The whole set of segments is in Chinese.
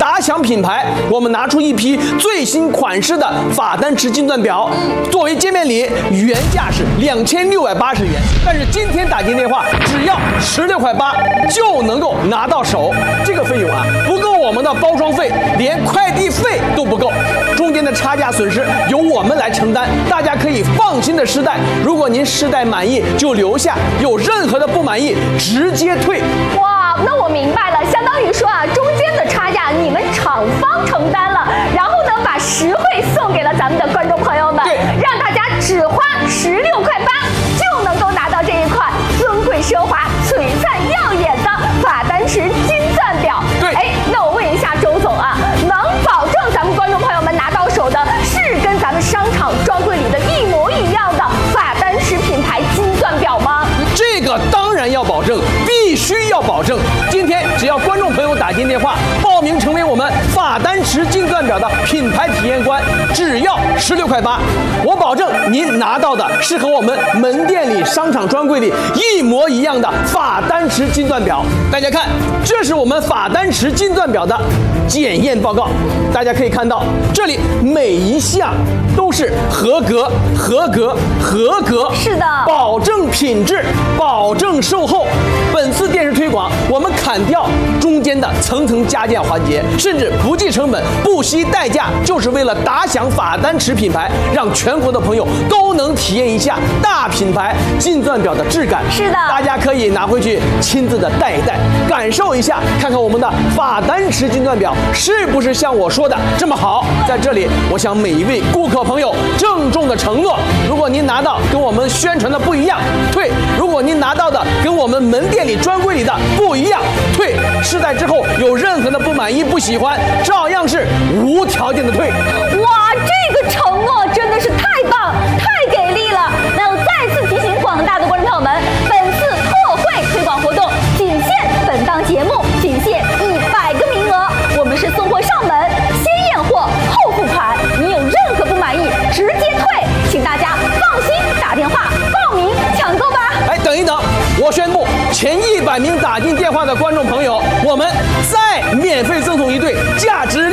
打响品牌，我们拿出一批最新款式的法丹池金钻表，作为见面礼，原价是2680元，但是今天打进电话只要16块8就能够拿到手。这个费用啊，不够我们的包装费，连快递费都不够，中间的差价损失由我们来承担，大家可以放心的试戴。如果您试戴满意就留下，有任何的不满意直接退。 哇，那我明白了，相当于说啊，中间的差价你们厂方承担了，然后呢把实惠送给了咱们的观众朋友们，让大家只花16块8就能够拿到这一款尊贵奢华、璀璨耀眼的法丹池金钻表。 对， 哎，那我问一下周总啊，能保证咱们观众朋友们拿到手的是跟咱们商场专柜里的一模一样的法丹池品牌金钻表吗？ 这个当然要保证，必须要保证。今天只要观众朋友打进电话报名成为我们法丹池金钻表的品牌体验官，只要16块8，我保证您拿到的是和我们门店里、商场专柜里一模一样的法丹池金钻表。大家看，这是我们法丹池金钻表的检验报告，大家可以看到，这里每一项都是合格、合格、合格， 是的， 保证品质，保证售后。本次电视推广，我们砍掉中间的层层加价环节，甚至不计成本、不惜代价，就是为了打响法丹池品牌，让全国的朋友都能体验一下大品牌金钻表的质感。 是的， 大家可以拿回去亲自的戴一戴，感受一下，看看我们的法丹池金钻表是不是像我说的这么好。在这里，我向每一位顾客朋友郑重的承诺，如果您拿到跟我们宣传的不一样，退；如果您拿到的跟我们门店里、专柜里的不一样，退。试戴之后有任何的不满意、不喜欢，照样是无条件的退。 哇，这个承诺真的是太棒、太给力了！那我再次提醒广大的观众朋友们，本次特惠推广活动仅限本档节目，仅限100个名额。我们是送货上门，先验货后付款，你有任何不满意直接退，请大家放心打电话报名抢购吧。 哎，等一等，我宣布，前100名打进电话的观众朋友，我们再免费赠送一对价值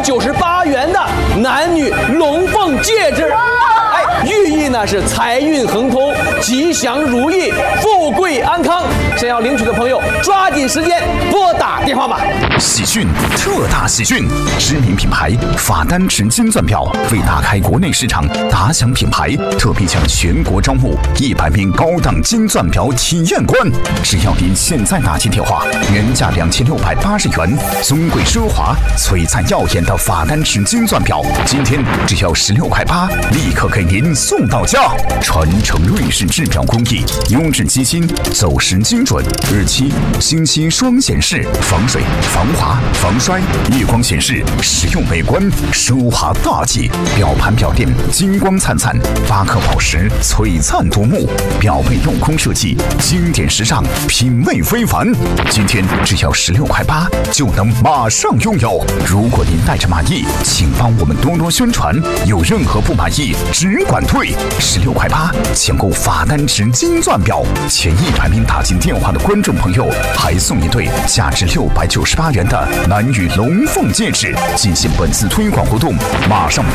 698元的男女龙凤戒指。哎，寓意呢是财运亨通、吉祥如意、富贵安康。想要领取的朋友，抓紧时间拨打电话吧。 喜讯，特大喜讯！知名品牌法丹池金钻表为打开国内市场，打响品牌，特别向全国招募100名高档金钻表体验官。只要您现在打进电话，原价2680元，尊贵奢华、璀璨耀眼的法丹池金钻表，今天只要16块8，立刻给您送到家。传承瑞士制表工艺，优质机芯，走时精准，日期、星期双显示，防水、防滑、防摔，夜光显示，实用美观，奢华大气。表盘表垫金光灿灿，8颗宝石璀璨夺目，表背镂空设计，经典时尚，品味非凡。今天只要16块8就能马上拥有。如果您带着满意，请帮我们多多宣传，有任何不满意只管退。16块8抢购法丹池金钻表，前100名打进电话的观众朋友还送一对价值698元的男女龙凤戒指。进行本次推广活动，马上